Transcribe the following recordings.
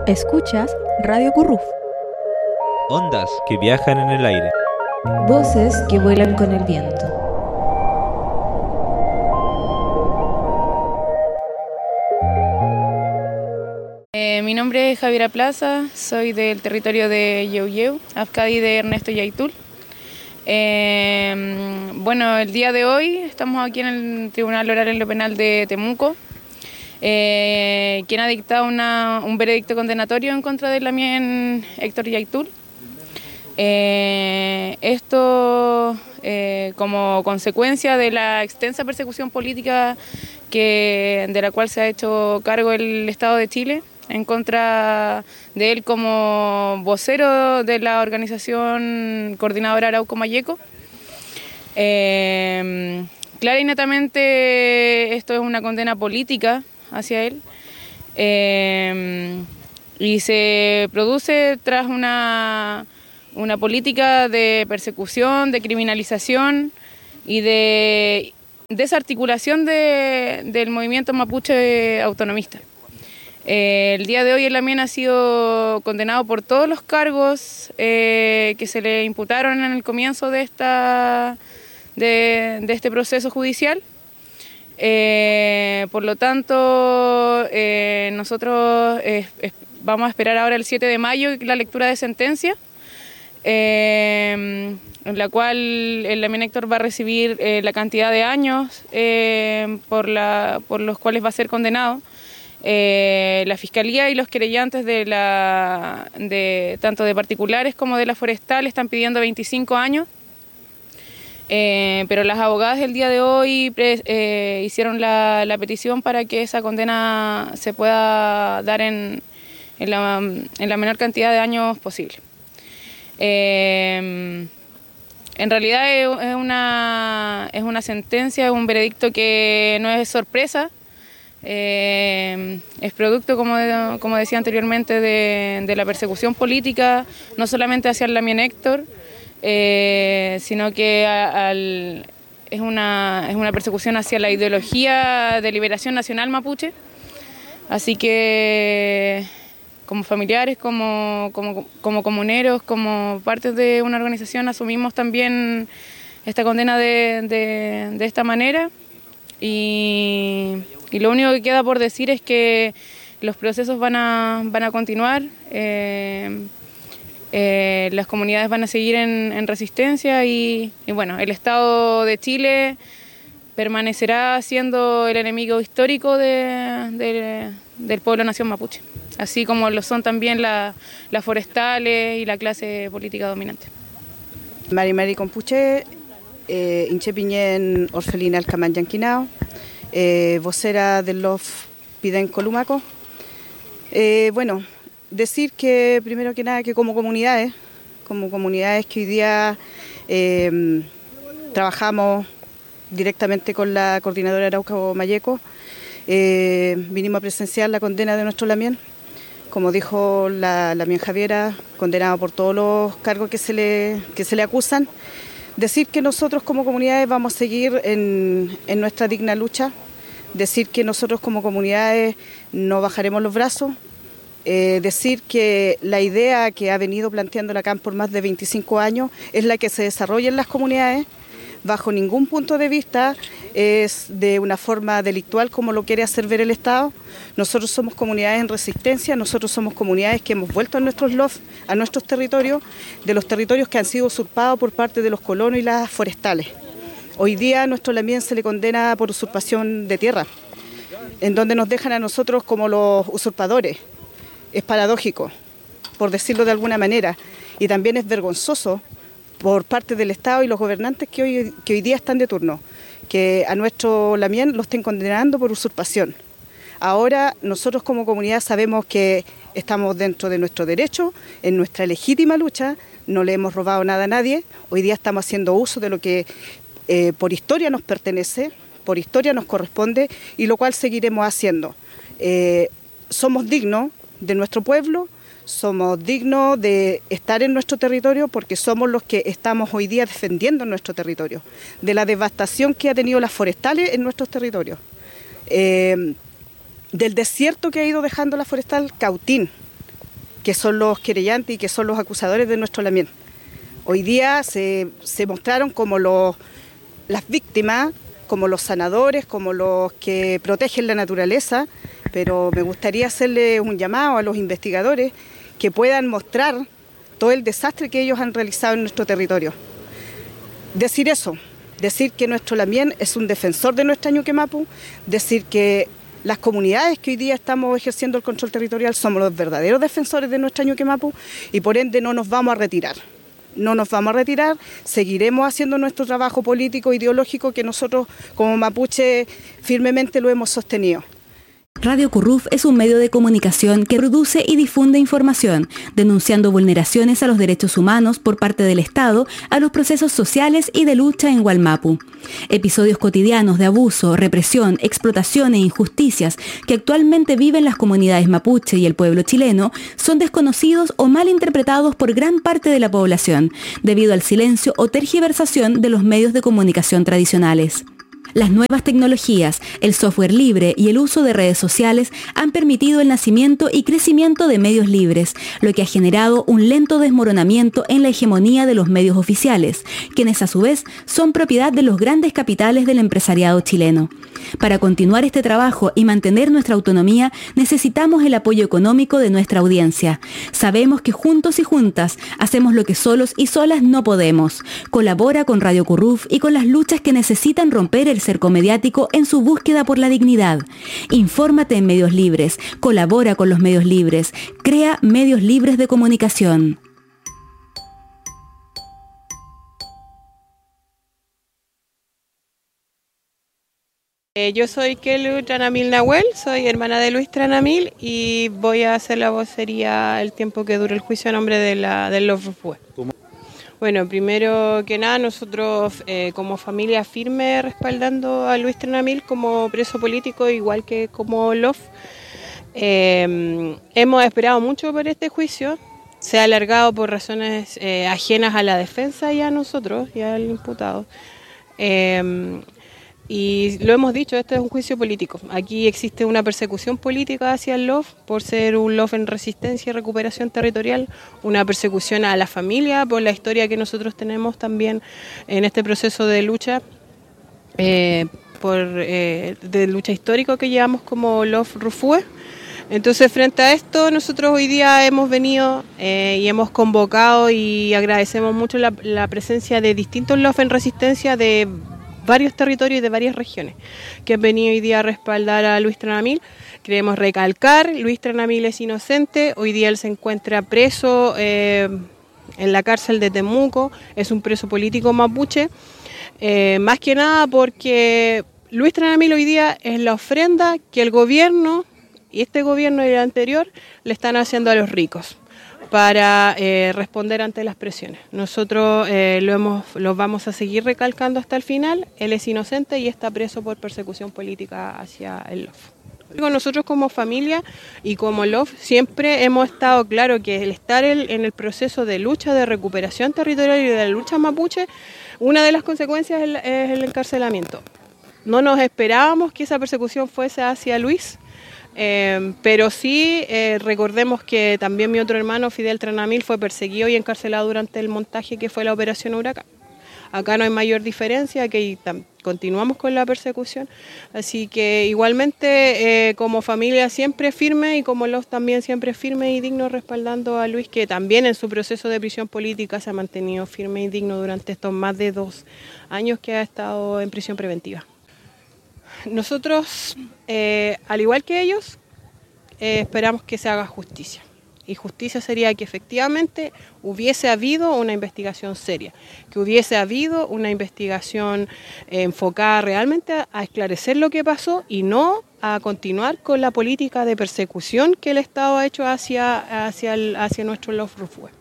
Escuchas Radio Curruf. Ondas que viajan en el aire. Voces que vuelan con el viento. Mi nombre es Javiera Plaza, soy del territorio de Yeuyeu, Afcadi de Ernesto Yaitul. El día de hoy estamos aquí en el Tribunal Oral en lo Penal de Temuco, quien ha dictado un veredicto condenatorio en contra del Lamien Héctor Yaitul. Esto como consecuencia de la extensa persecución política de la cual se ha hecho cargo el Estado de Chile en contra de él como vocero de la organización coordinadora Arauco Mayeco. Clara y netamente esto es una condena política hacia él, y se produce tras una política de persecución, de criminalización y de desarticulación del movimiento mapuche autonomista. El día de hoy el Lamien ha sido condenado por todos los cargos que se le imputaron en el comienzo de este proceso judicial. Por lo tanto, nosotros vamos a esperar ahora el 7 de mayo la lectura de sentencia, en la cual el Lamien Héctor va a recibir la cantidad de años por los cuales va a ser condenado. La Fiscalía y los querellantes tanto de particulares como de la forestal están pidiendo 25 años, pero las abogadas el día de hoy hicieron la petición para que esa condena se pueda dar en la menor cantidad de años posible. En realidad es una sentencia, es un veredicto que no es sorpresa. Es producto, como decía anteriormente, de la persecución política, no solamente hacia el Lamien Héctor, sino que es una persecución hacia la ideología de liberación nacional mapuche. Así que como familiares, como comuneros, como parte de una organización, asumimos también esta condena de esta manera. Y lo único que queda por decir es que los procesos van a continuar, las comunidades van a seguir en resistencia y bueno, el Estado de Chile permanecerá siendo el enemigo histórico del pueblo nación mapuche, así como lo son también las forestales y la clase política dominante. Mari Compuche, Inchepiñén Orfelina Alcamán Yanquinao, vocera del LOF Piden Columaco. Decir que primero que nada que como comunidades que hoy día trabajamos directamente con la coordinadora Arauco Mayeco, vinimos a presenciar la condena de nuestro Lamien. Como dijo la Lamien Javiera, condenado por todos los cargos que se le acusan. Decir que nosotros como comunidades vamos a seguir en nuestra digna lucha, decir que nosotros como comunidades no bajaremos los brazos, decir que la idea que ha venido planteando la CAM por más de 25 años es la que se desarrolla en las comunidades, bajo ningún punto de vista es de una forma delictual como lo quiere hacer ver el Estado. Nosotros somos comunidades en resistencia, nosotros somos comunidades que hemos vuelto a nuestros LOF, a nuestros territorios, de los territorios que han sido usurpados por parte de los colonos y las forestales. Hoy día a nuestro Lamien se le condena por usurpación de tierra, en donde nos dejan a nosotros como los usurpadores. Es paradójico, por decirlo de alguna manera, y también es vergonzoso por parte del Estado y los gobernantes que hoy día están de turno, que a nuestro Lamien lo estén condenando por usurpación. Ahora nosotros como comunidad sabemos que estamos dentro de nuestro derecho, en nuestra legítima lucha, no le hemos robado nada a nadie, hoy día estamos haciendo uso de lo que por historia nos pertenece, por historia nos corresponde y lo cual seguiremos haciendo. Somos dignos de nuestro pueblo, somos dignos de estar en nuestro territorio porque somos los que estamos hoy día defendiendo nuestro territorio, de la devastación que ha tenido las forestales en nuestros territorios, del desierto que ha ido dejando la forestal Cautín, que son los querellantes y que son los acusadores de nuestro Lamien. Hoy día se mostraron como las víctimas, como los sanadores, como los que protegen la naturaleza, pero me gustaría hacerle un llamado a los investigadores que puedan mostrar todo el desastre que ellos han realizado en nuestro territorio. Decir eso, decir que nuestro Lamien es un defensor de nuestra Ñuque Mapu, decir que las comunidades que hoy día estamos ejerciendo el control territorial somos los verdaderos defensores de nuestra Ñuque Mapu y por ende no nos vamos a retirar. No nos vamos a retirar, seguiremos haciendo nuestro trabajo político, ideológico que nosotros como mapuche firmemente lo hemos sostenido. Radio Curruf es un medio de comunicación que produce y difunde información, denunciando vulneraciones a los derechos humanos por parte del Estado a los procesos sociales y de lucha en Wallmapu. Episodios cotidianos de abuso, represión, explotación e injusticias que actualmente viven las comunidades mapuche y el pueblo chileno son desconocidos o mal interpretados por gran parte de la población, debido al silencio o tergiversación de los medios de comunicación tradicionales. Las nuevas tecnologías, el software libre y el uso de redes sociales han permitido el nacimiento y crecimiento de medios libres, lo que ha generado un lento desmoronamiento en la hegemonía de los medios oficiales, quienes a su vez son propiedad de los grandes capitales del empresariado chileno. Para continuar este trabajo y mantener nuestra autonomía, necesitamos el apoyo económico de nuestra audiencia. Sabemos que juntos y juntas hacemos lo que solos y solas no podemos. Colabora con Radio Curruf y con las luchas que necesitan romper el cerco mediático en su búsqueda por la dignidad. Infórmate en medios libres, colabora con los medios libres, crea medios libres de comunicación. Yo soy Kelu Tranamil Nahuel, soy hermana de Luis Tranamil y voy a hacer la vocería el tiempo que dure el juicio a nombre de los Rufue. Bueno, primero que nada, nosotros como familia firme respaldando a Luis Tranamil como preso político, igual que como LOF. Hemos esperado mucho por este juicio, se ha alargado por razones ajenas a la defensa y a nosotros y al imputado. Y lo hemos dicho, este es un juicio político. Aquí existe una persecución política hacia el LOF por ser un LOF en resistencia y recuperación territorial, una persecución a la familia por la historia que nosotros tenemos también en este proceso de lucha, de lucha histórico que llevamos como LOF Rufue. Entonces, frente a esto, nosotros hoy día hemos venido y hemos convocado y agradecemos mucho la presencia de distintos LOF en resistencia de varios territorios y de varias regiones que han venido hoy día a respaldar a Luis Tranamil. Queremos recalcar, Luis Tranamil es inocente, hoy día él se encuentra preso en la cárcel de Temuco, es un preso político mapuche, más que nada porque Luis Tranamil hoy día es la ofrenda que el gobierno, y este gobierno y el anterior, le están haciendo a los ricos para responder ante las presiones. Nosotros lo vamos a seguir recalcando hasta el final. Él es inocente y está preso por persecución política hacia el LOF. Nosotros como familia y como LOF siempre hemos estado claro que el estar en el proceso de lucha, de recuperación territorial y de la lucha mapuche, una de las consecuencias es el encarcelamiento. No nos esperábamos que esa persecución fuese hacia Luis, pero sí recordemos que también mi otro hermano Fidel Tranamil fue perseguido y encarcelado durante el montaje que fue la Operación Huracán. Acá no hay mayor diferencia, que continuamos con la persecución, así que igualmente como familia siempre firme y como los también siempre firme y digno respaldando a Luis, que también en su proceso de prisión política se ha mantenido firme y digno durante estos más de 2 años que ha estado en prisión preventiva. Nosotros, al igual que ellos, esperamos que se haga justicia. Y justicia sería que efectivamente hubiese habido una investigación seria, que hubiese habido una investigación enfocada realmente a esclarecer lo que pasó y no a continuar con la política de persecución que el Estado ha hecho hacia nuestro LOF Rufue.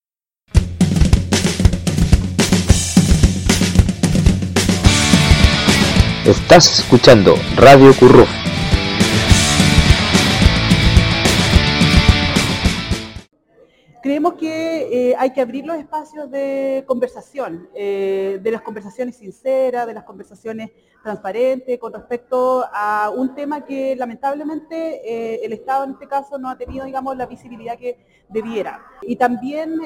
Estás escuchando Radio Curruf. Creemos que hay que abrir los espacios de conversación, de las conversaciones sinceras, de las conversaciones transparentes con respecto a un tema que lamentablemente el Estado en este caso no ha tenido, digamos, la visibilidad que debiera. Y también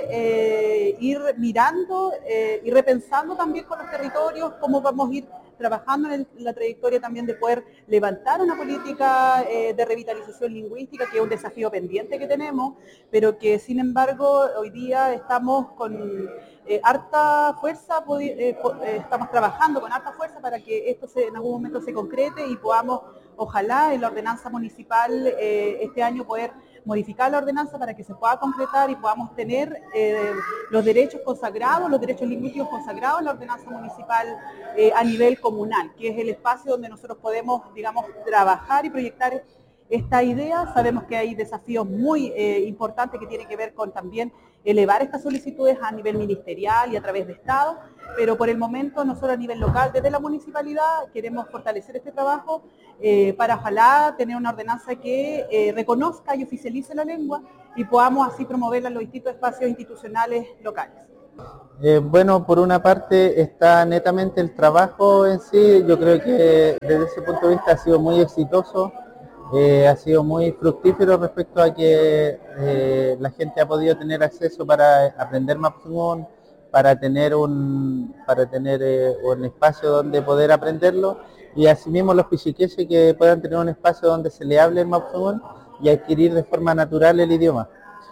ir mirando y repensando también con los territorios cómo vamos a ir trabajando en la trayectoria también de poder levantar una política de revitalización lingüística, que es un desafío pendiente que tenemos, pero que sin embargo hoy día estamos con harta fuerza, estamos trabajando con harta fuerza para que esto en algún momento se concrete y podamos, ojalá en la ordenanza municipal este año poder modificar la ordenanza para que se pueda concretar y podamos tener los derechos consagrados, los derechos lingüísticos consagrados en la ordenanza municipal a nivel comunal, que es el espacio donde nosotros podemos, digamos, trabajar y proyectar esta idea. Sabemos que hay desafíos muy importantes que tienen que ver con también elevar estas solicitudes a nivel ministerial y a través de Estado, pero por el momento nosotros a nivel local, desde la municipalidad, queremos fortalecer este trabajo para ojalá tener una ordenanza que reconozca y oficialice la lengua y podamos así promoverla en los distintos espacios institucionales locales. Bueno, por una parte está netamente el trabajo en sí. Yo creo que desde ese punto de vista ha sido muy exitoso. Ha sido muy fructífero respecto a que la gente ha podido tener acceso para aprender Mapudungun, para tener un espacio donde poder aprenderlo, y asimismo los pichiqueses que puedan tener un espacio donde se le hable el Mapudungun y adquirir de forma natural el idioma.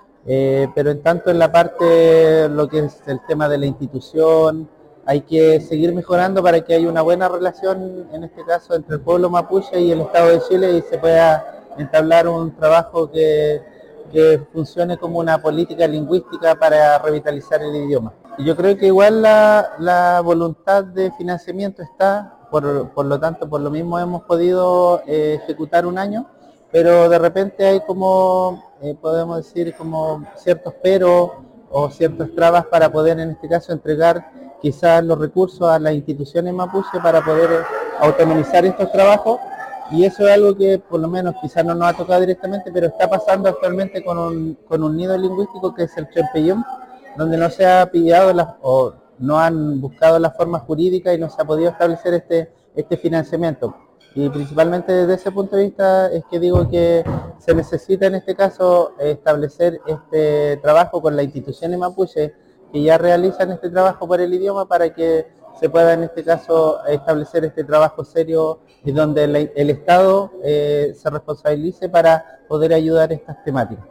Pero en tanto en la parte, lo que es el tema de la institución, hay que seguir mejorando para que haya una buena relación, en este caso, entre el pueblo mapuche y el Estado de Chile, y se pueda entablar un trabajo que funcione como una política lingüística para revitalizar el idioma. Y yo creo que igual la voluntad de financiamiento está, por lo tanto, por lo mismo hemos podido ejecutar un año, pero de repente hay como, podemos decir, como ciertos peros o ciertas trabas para poder, en este caso, entregar quizás los recursos a las instituciones mapuche para poder autonomizar estos trabajos, y eso es algo que por lo menos quizás no nos ha tocado directamente, pero está pasando actualmente con un nido lingüístico que es el Chempeyón, donde no se ha pillado o no han buscado la forma jurídica y no se ha podido establecer este financiamiento. Y principalmente desde ese punto de vista es que digo que se necesita en este caso establecer este trabajo con las instituciones mapuche que ya realizan este trabajo por el idioma, para que se pueda en este caso establecer este trabajo serio y donde el Estado se responsabilice para poder ayudar a estas temáticas.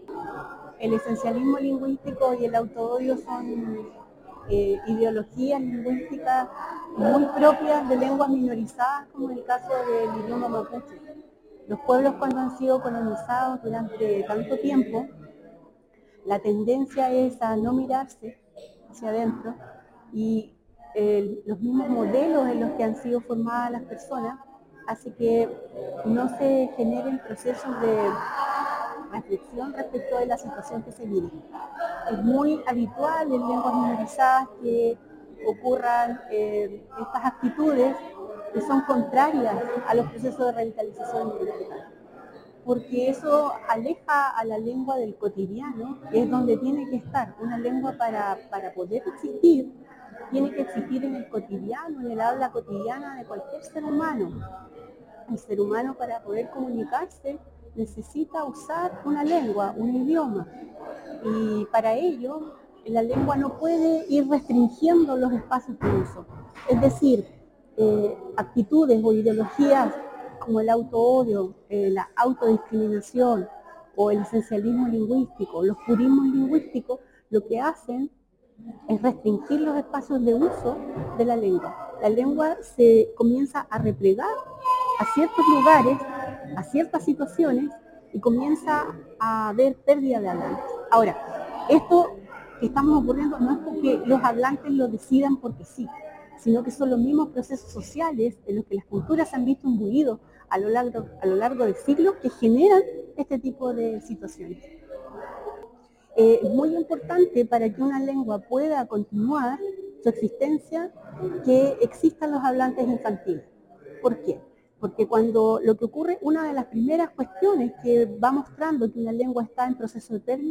El esencialismo lingüístico y el autoodio son ideologías lingüísticas muy propias de lenguas minorizadas, como en el caso del idioma mapuche. Los pueblos, cuando han sido colonizados durante tanto tiempo, la tendencia es a no mirarse hacia adentro, y los mismos modelos en los que han sido formadas las personas hace que no se generen procesos de reflexión respecto de la situación que se vive. Es muy habitual en lenguas minorizadas que ocurran estas actitudes que son contrarias a los procesos de revitalización lingüística, porque eso aleja a la lengua del cotidiano, que es donde tiene que estar. Una lengua para poder existir, tiene que existir en el cotidiano, en el habla cotidiana de cualquier ser humano. El ser humano, para poder comunicarse, necesita usar una lengua, un idioma, y para ello la lengua no puede ir restringiendo los espacios de uso. Es decir, actitudes o ideologías como el autoodio, la autodiscriminación o el esencialismo lingüístico, los purismos lingüísticos, lo que hacen es restringir los espacios de uso de la lengua. La lengua se comienza a replegar a ciertos lugares, a ciertas situaciones, y comienza a haber pérdida de hablantes. Ahora, esto que estamos ocurriendo no es porque los hablantes lo decidan porque sí, sino que son los mismos procesos sociales en los que las culturas se han visto imbuidos a lo largo de siglos, que generan este tipo de situaciones. Es muy importante, para que una lengua pueda continuar su existencia, que existan los hablantes infantiles. ¿Por qué? Porque cuando lo que ocurre, una de las primeras cuestiones que va mostrando que una lengua está en proceso de pérdida,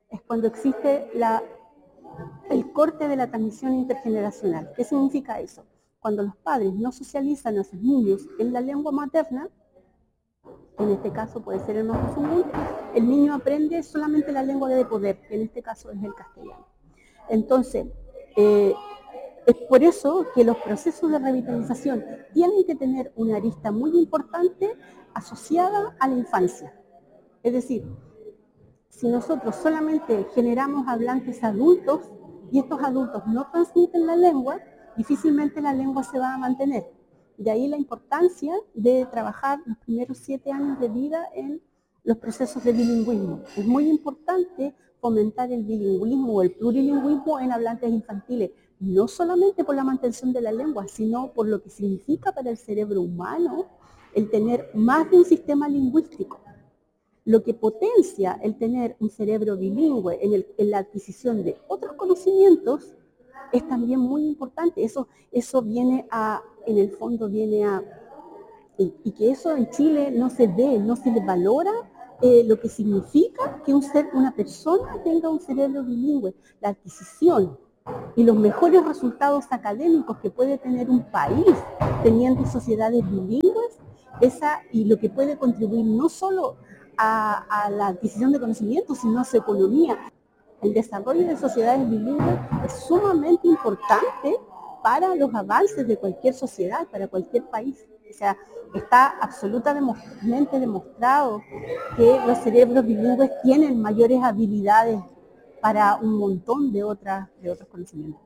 es cuando existe el corte de la transmisión intergeneracional. ¿Qué significa eso? Cuando los padres no socializan a sus niños en la lengua materna, en este caso puede ser el mapuzungún, el niño aprende solamente la lengua de poder, que en este caso es el castellano. Entonces, es por eso que los procesos de revitalización tienen que tener una arista muy importante asociada a la infancia. Es decir, si nosotros solamente generamos hablantes adultos y estos adultos no transmiten la lengua, difícilmente la lengua se va a mantener. De ahí la importancia de trabajar los primeros 7 años de vida en los procesos de bilingüismo. Es muy importante fomentar el bilingüismo o el plurilingüismo en hablantes infantiles, no solamente por la mantención de la lengua, sino por lo que significa para el cerebro humano el tener más de un sistema lingüístico. Lo que potencia el tener un cerebro bilingüe en la adquisición de otros conocimientos es también muy importante. Eso viene en el fondo y que eso en Chile no se ve, no se le valora lo que significa que una persona tenga un cerebro bilingüe, la adquisición y los mejores resultados académicos que puede tener un país teniendo sociedades bilingües, y lo que puede contribuir no solo a la adquisición de conocimientos, sino a su economía. El desarrollo de sociedades bilingües es sumamente importante para los avances de cualquier sociedad, para cualquier país. O sea, está absolutamente demostrado que los cerebros bilingües tienen mayores habilidades para un montón de otros conocimientos.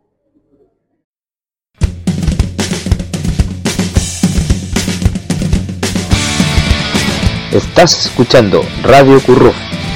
Estás escuchando Radio Curruf.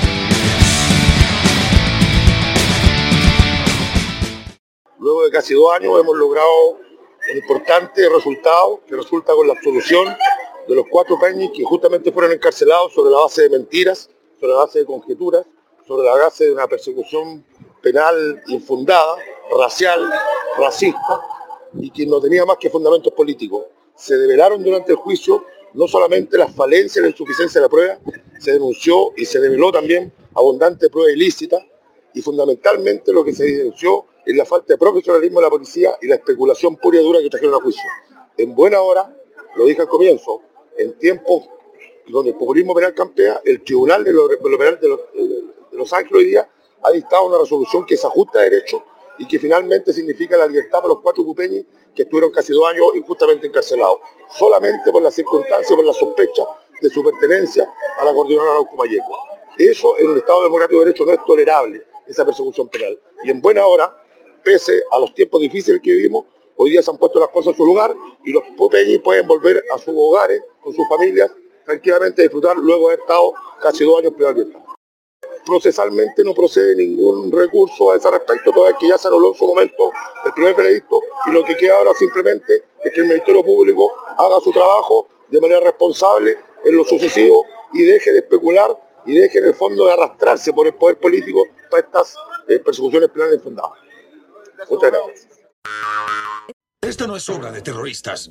Luego de casi 2 años hemos logrado un importante resultado que resulta con la absolución de los 4 peñis que justamente fueron encarcelados sobre la base de mentiras, sobre la base de conjeturas, sobre la base de una persecución penal infundada, racial, racista, y que no tenía más que fundamentos políticos. Se develaron durante el juicio no solamente las falencias y la insuficiencia de la prueba, se denunció y se develó también abundante prueba ilícita, y fundamentalmente lo que se evidenció es la falta de profesionalismo de la policía y la especulación pura y dura que trajeron a juicio. En buena hora, lo dije al comienzo, en tiempos donde el populismo penal campea, el Tribunal de lo Penal de Los Ángeles hoy día ha dictado una resolución que se ajusta a derecho y que finalmente significa la libertad para los 4 pupeñis que estuvieron casi 2 años injustamente encarcelados, solamente por las circunstancias, por la sospecha de su pertenencia a la coordinadora Arauco Malleco. Eso en un Estado democrático de derecho no es tolerable, esa persecución penal. Y en buena hora, pese a los tiempos difíciles que vivimos, hoy día se han puesto las cosas en su lugar y los pupeñis pueden volver a sus hogares, con sus familias, tranquilamente a disfrutar luego de haber estado casi 2 años privados de libertad. Procesalmente no procede ningún recurso a ese respecto, toda vez que ya se anuló en su momento el primer veredicto, y lo que queda ahora simplemente es que el Ministerio Público haga su trabajo de manera responsable en lo sucesivo y deje de especular y deje en el fondo de arrastrarse por el poder político para estas persecuciones penales infundadas. Muchas gracias. Esta no es obra de terroristas.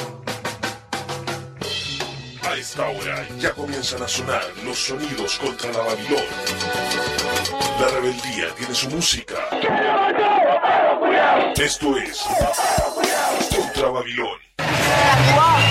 A esta hora ya comienzan a sonar los sonidos contra la Babilón. La rebeldía tiene su música. Esto es Contra Babilón.